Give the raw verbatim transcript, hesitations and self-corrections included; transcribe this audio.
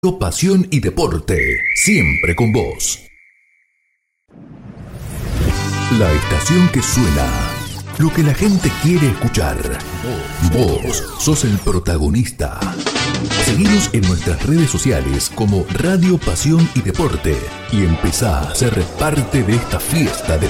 Pasión y deporte, siempre con vos. La estación que suena, lo que la gente quiere escuchar. Vos sos el protagonista. Seguinos en nuestras redes sociales como Radio Pasión y Deporte y empezá a ser parte de esta fiesta de